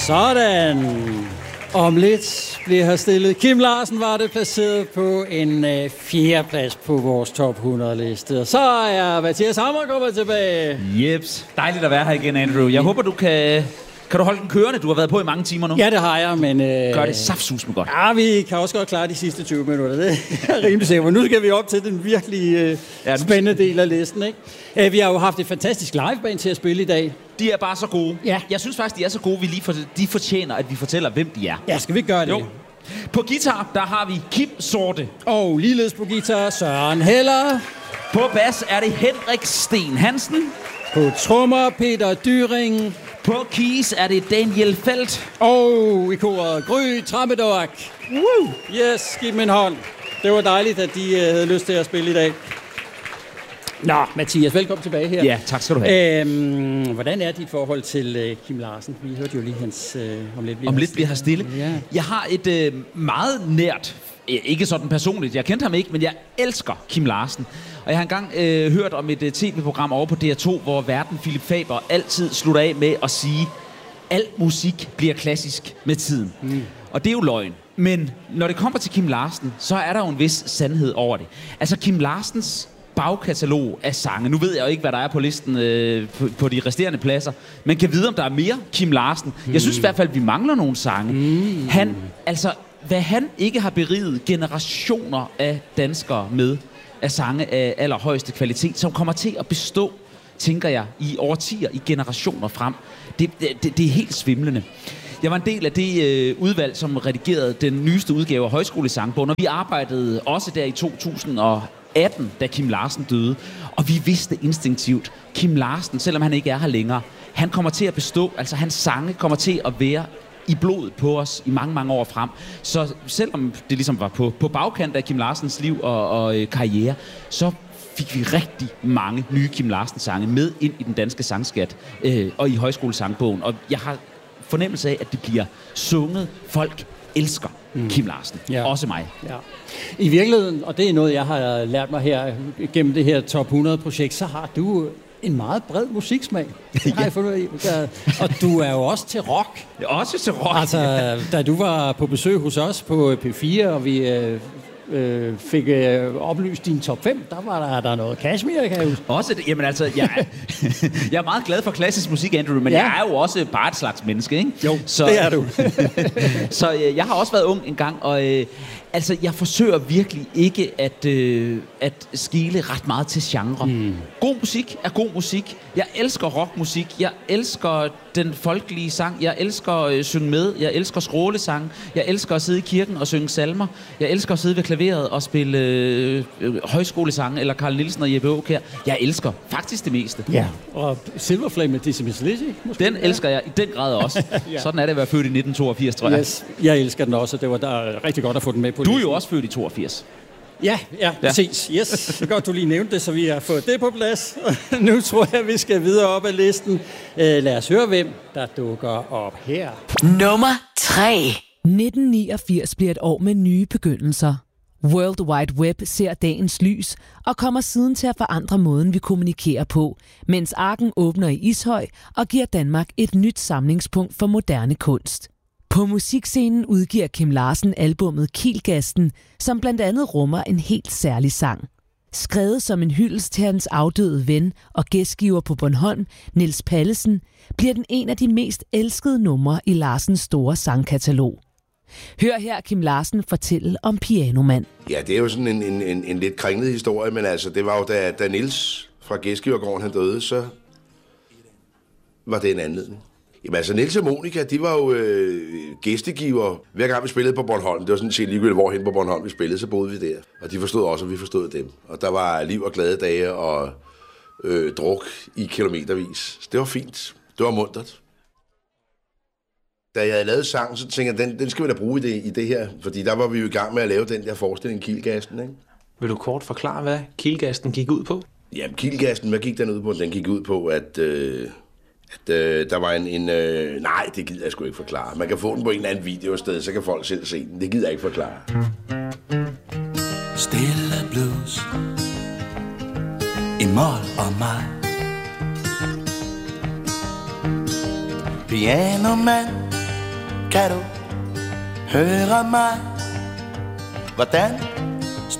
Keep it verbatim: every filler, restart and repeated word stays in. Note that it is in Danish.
Sådan. Om lidt bliver her stillet. Kim Larsen var det placeret på en øh, fjerde plads på vores top hundrede-liste. Så er Mathias Hammer kommet tilbage. Jeps. Dejligt at være her igen, Andrew. Jeg håber, du kan... Kan du holde den kørende? Du har været på i mange timer nu. Ja, det har jeg, men... Øh, Gør det saftsus med godt. Ja, vi kan også godt klare de sidste tyve minutter. Det er rimelig sikkert. Nu skal vi op til den virkelig øh, ja, spændende del af listen, ikke? Øh, vi har jo haft et fantastisk liveband til at spille i dag. De er bare så gode. Ja. Jeg synes faktisk, de er så gode, vi lige for, de fortjener, at vi fortæller, hvem de er. Ja, skal vi gøre det? Jo. På guitar, der har vi Kim Sorte. Og ligeledes på guitar, Søren Heller. På bas er det Henrik Sten Hansen. På trommer, Peter Dyring. På keys er det Daniel Felt. Og i koret, Gry Trammedork. Woo! Yes, giv dem en hånd. Det var dejligt, at de uh, havde lyst til at spille i dag. Nå, Mathias, velkommen tilbage her. Ja, tak skal du have. Øhm, hvordan er dit forhold til uh, Kim Larsen? Vi hørte jo lige hans... Uh, om lidt bliver om lidt bliver her stille. Ja. Jeg har et øh, meget nært, ikke sådan personligt, jeg kendte ham ikke, men jeg elsker Kim Larsen. Og jeg har engang øh, hørt om et øh, tv-program over på D R to, hvor værten Philip Faber altid slutter af med at sige, al musik bliver klassisk med tiden. Mm. Og det er jo løgn. Men når det kommer til Kim Larsen, så er der jo en vis sandhed over det. Altså Kim Larsens bagkatalog af sange. Nu ved jeg jo ikke, hvad der er på listen øh, på, på de resterende pladser. Men kan vide, om der er mere Kim Larsen. Mm. Jeg synes i hvert fald, at vi mangler nogle sange. Mm. Han, altså, hvad han ikke har beriget generationer af danskere med, af sange af allerhøjeste kvalitet, som kommer til at bestå, tænker jeg, i årtier, i generationer frem. Det, det, det er helt svimlende. Jeg var en del af det øh, udvalg, som redigerede den nyeste udgave af Højskolesangbogen, og vi arbejdede også der i to tusind og atten, da Kim Larsen døde. Og vi vidste instinktivt, Kim Larsen, selvom han ikke er her længere, han kommer til at bestå, altså hans sange kommer til at være i blodet på os i mange, mange år frem. Så selvom det ligesom var på, på bagkant af Kim Larsens liv og, og øh, karriere, så fik vi rigtig mange nye Kim Larsen-sange med ind i den danske sangskat øh, og i Højskolesangbogen. Og jeg har fornemmelse af, at det bliver sunget. Folk elsker mm. Kim Larsen. Ja. Også mig. Ja. I virkeligheden, og det er noget, jeg har lært mig her gennem det her top hundrede-projekt, så har du en meget bred musiksmag. Det har jeg fundet ud af. Og du er jo også til rock. Også til rock. Altså, da du var på besøg hos os på P fire, og vi øh, øh, fik øh, oplyst din top fem, der var der, der noget Kashmir, kan jeg huske. Også det, jamen altså, jeg, jeg er meget glad for klassisk musik, Andrew, men ja. Jeg er jo også bare et slags menneske, ikke? Jo, så, det er du. Så øh, jeg har også været ung en gang, og øh, altså, jeg forsøger virkelig ikke at, øh, at skele ret meget til genre. Mm. God musik er god musik. Jeg elsker rockmusik. Jeg elsker den folkelige sang. Jeg elsker at øh, synge med. Jeg elsker skrålesang. Jeg elsker at sidde i kirken og synge salmer. Jeg elsker at sidde ved klaveret og spille øh, øh, højskolesang eller Carl Nielsen og Jeppe Aukjær. Jeg elsker faktisk det meste. Ja, og Silver Flame med Dizzy Mizz Lizzy. Den elsker jeg i den grad også. Ja. Sådan er det at være født i nitten toogfirs, tror jeg. Yes, jeg elsker den også. Det var der rigtig godt at få den med på. Du er jo også født i toogfirs. Ja, ja, ja. Præcis. Yes, så godt du lige nævnte det, så vi har fået det på plads. Nu tror jeg, vi skal videre op ad listen. Uh, lad os høre, hvem der dukker op her. Nummer tre. nitten niogfirs bliver et år med nye begyndelser. World Wide Web ser dagens lys og kommer siden til at forandre måden, vi kommunikerer på, mens Arken åbner i Ishøj og giver Danmark et nyt samlingspunkt for moderne kunst. På musikscenen udgiver Kim Larsen albummet Kielgasten, som blandt andet rummer en helt særlig sang. Skrevet som en hyldest til hans afdøde ven og gæstgiver på Bornholm, Niels Pallesen, bliver den en af de mest elskede numre i Larsens store sangkatalog. Hør her Kim Larsen fortælle om Pianoman. Ja, det er jo sådan en, en, en, en lidt kringlet historie, men altså, det var jo da, da Niels fra Gæstgivergården han døde, så var det en anledning. Jamen altså, Niels og Monika, de var jo øh, gæstegiver, hver gang vi spillede på Bornholm. Det var sådan set ligegyldigt, hvorhen på Bornholm vi spillede, så boede vi der. Og de forstod også, og vi forstod dem. Og der var liv og glade dage og øh, druk i kilometervis. Så det var fint. Det var muntert. Da jeg havde lavet sangen, så tænkte jeg, den, den skal vi da bruge i det, i det her. Fordi der var vi jo i gang med at lave den der forestilling, Kielgasten, ikke? Vil du kort forklare, hvad Kielgasten gik ud på? Jamen, Kielgasten, hvad gik den ud på? Den gik ud på, at... Øh, at øh, der var en... en øh, nej, det gider jeg sgu ikke forklare. Man kan få den på en eller anden video sted, så kan folk selv se den. Det gider jeg ikke forklare. Stille blues i mol og maj. Pianoman Kan du høre mig? Hvordan